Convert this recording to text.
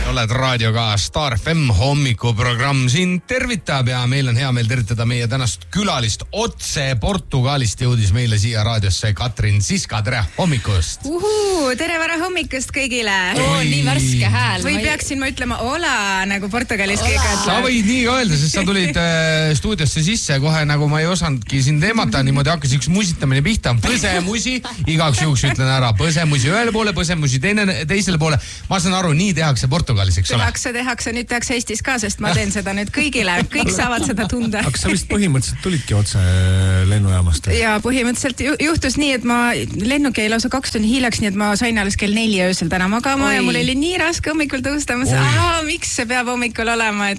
oled raadioga Star FM hommikuprogramm siin tervitab ja meil on hea meel tervitada meie tänast külalist otse Portugalist jõudis meile siia raadiosse Katrin Siska, tere hommikust! Tere vara hommikust kõigile! Nii värske hääl. Või peaksin ma ütlema hola, nagu Portugalis kõik ütleb. Sa võid nii öelda, sest sa tulid stuudiosse sisse kohe, nagu ma ei osanudki siin teemata, niimoodi hakkas üks musitamine pihta. Põsemusi, igaks juhuks ütlen ära, põsemusi ühele poole, põsemusi teisele poole. Ma saan aru, nii tehakse Portugalis, eks ole? Tehakse, nüüd tehakse Eestis ka, sest ma teen seda nüüd kõigile. Kõik saavad seda tunda. Aga sa vist põhimõtteliselt tulidki otse lennujaamast? Ja põhimõtteliselt juhtus nii, et ma lennuk jäi lausa 2 tundi hiljaks, nii et ma sain alles kell 4 öösel täna magama ja mul oli nii raske hommikul tõusta. Ma mõtlesin, miks see peab hommikul olema, et